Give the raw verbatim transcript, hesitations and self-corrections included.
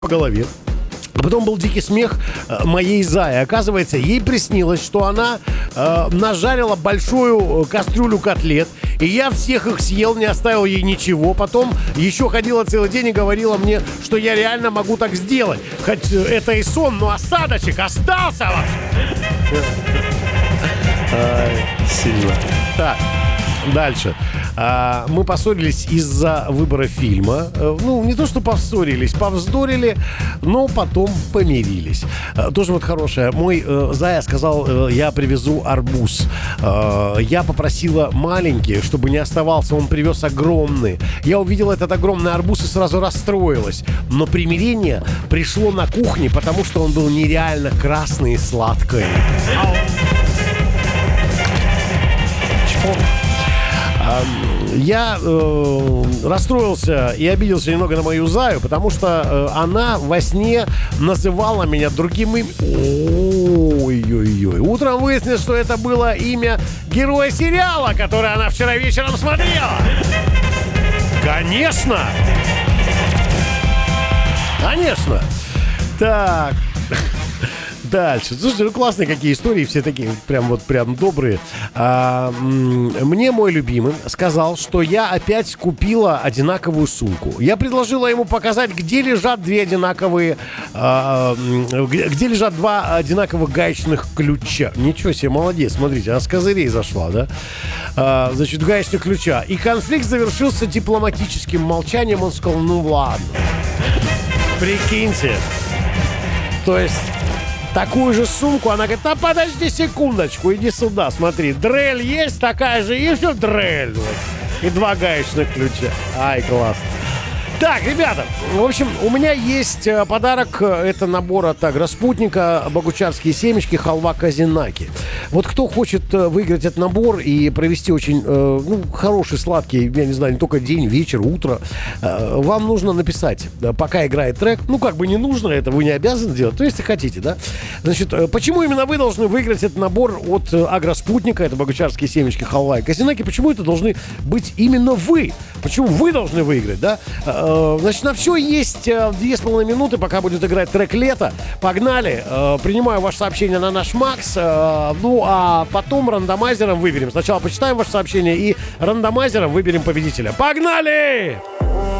по голове. А потом был дикий смех э, моей Заи. Оказывается, ей приснилось, что она э, нажарила большую кастрюлю котлет, и я всех их съел, не оставил ей ничего. Потом еще ходила целый день и говорила мне, что я реально могу так сделать. Хоть это и сон, но осадочек остался. Сильно. Так, дальше. А, мы поссорились из-за выбора фильма. Ну, не то, что поссорились, повздорили, но потом помирились. А, тоже вот хорошее. Мой э, Зая сказал, э, я привезу арбуз. А, я попросила маленький, чтобы не оставался. Он привез огромный. Я увидела этот огромный арбуз и сразу расстроилась. Но примирение пришло на кухне, потому что он был нереально красный и сладкий. Я э, расстроился и обиделся немного на мою Заю, потому что э, она во сне называла меня другим именем. Ой-ой-ой. Утром выяснилось, что это было имя героя сериала, который она вчера вечером смотрела. Конечно! Конечно! Так... Дальше. Слушайте, ну классные какие истории, все такие прям вот прям добрые. А, мне мой любимый сказал, что я опять купила одинаковую сумку. Я предложила ему показать, где лежат две одинаковые, а, где, где лежат два одинаковых гаечных ключа. Ничего себе, молодец, смотрите, она с козырей зашла, да? А, значит, гаечных ключа. И конфликт завершился дипломатическим молчанием. Он сказал, ну ладно. Прикиньте. То есть... Такую же сумку, она говорит, а подожди секундочку, иди сюда, смотри, дрель есть такая же, и еще дрель. Вот. И два гаечных ключа. Ай, класс. Так, ребята, в общем, у меня есть подарок. Это набор от Агроспутника, богучарские семечки, халва казинаки. Вот кто хочет выиграть этот набор и провести очень ну, хороший, сладкий, я не знаю, не только день, вечер, утро, вам нужно написать, пока играет трек. Ну, как бы не нужно это, вы не обязаны делать, то если хотите, да. Значит, почему именно вы должны выиграть этот набор от Агроспутника, это богучарские семечки, халва и казинаки, почему это должны быть именно вы? Почему вы должны выиграть, да? Значит, на все есть две с половиной минуты, пока будет играть трек «Лето». Погнали. Принимаю ваше сообщение на наш Макс. Ну, а потом рандомайзером выберем. Сначала почитаем ваше сообщение и рандомайзером выберем победителя. Погнали!